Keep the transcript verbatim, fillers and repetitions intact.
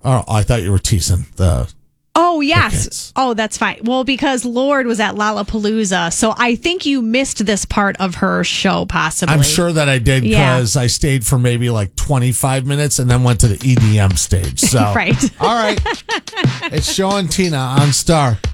Oh, I thought you were teasing the. Oh, yes. Oh, that's fine. Well, because Lorde was at Lollapalooza, so I think you missed this part of her show, possibly. I'm sure that I did because yeah. I stayed for maybe like twenty-five minutes and then went to the E D M stage. So, right. All right. It's Show and Tina on Star.